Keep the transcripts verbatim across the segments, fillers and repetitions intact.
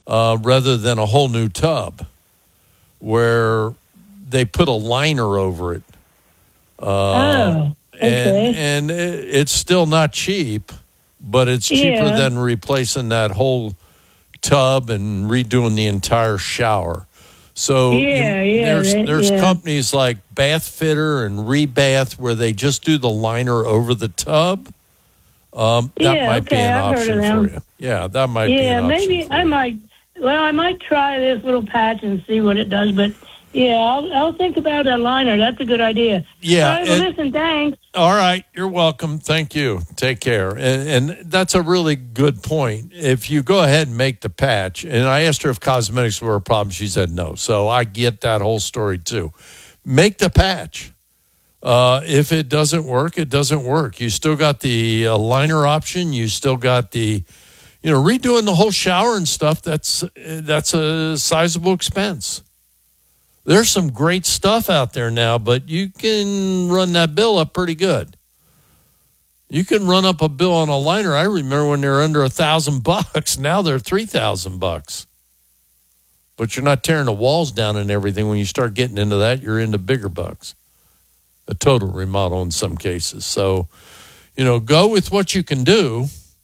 uh, rather than a whole new tub, where they put a liner over it. Uh, oh, okay. And, and it's still not cheap, but it's cheaper Yeah. than replacing that whole tub and redoing the entire shower. So Yeah, you, yeah, there's that- there's yeah. companies like Bath Fitter and Rebath where they just do the liner over the tub. Um, that Yeah, might be okay, an I've heard option of for them. you. Yeah, that might be Yeah, an option maybe for I you. might. Well, I might try this little patch and see what it does. But yeah, I'll, I'll think about that liner. That's a good idea. Yeah, All right, well, and- listen, thanks. All right, you're welcome. Thank you. Take care. And, and that's a really good point. If you go ahead and make the patch, and I asked her if cosmetics were a problem, she said no. So I get that whole story too. Make the patch. Uh, if it doesn't work, it doesn't work. You still got the uh, liner option. You still got the, you know, redoing the whole shower and stuff. That's that's a sizable expense. There's some great stuff out there now, but you can run that bill up pretty good. You can run up a bill on a liner. I remember when they were under a thousand bucks. Now they're three thousand bucks. But you're not tearing the walls down and everything. When you start getting into that, you're into bigger bucks. A total remodel in some cases. So, you know, go with what you can do.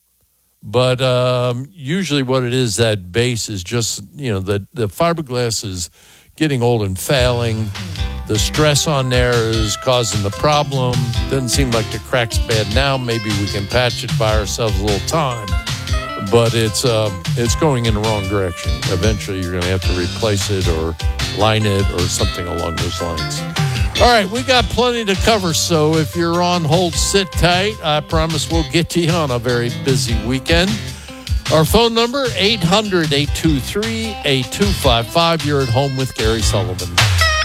But um, usually what it is, that base is just, you know, the, the fiberglass is getting old and failing. The stress on there is causing the problem. Doesn't seem like the crack's bad now. Maybe we can patch it by ourselves a little time. But it's uh, it's going in the wrong direction. Eventually you're going to have to replace it or line it or something along those lines. All right, we got plenty to cover, so if you're on hold, sit tight. I promise we'll get to you on a very busy weekend. Our phone number, eight hundred, eight two three, eight two five five. You're at home with Gary Sullivan.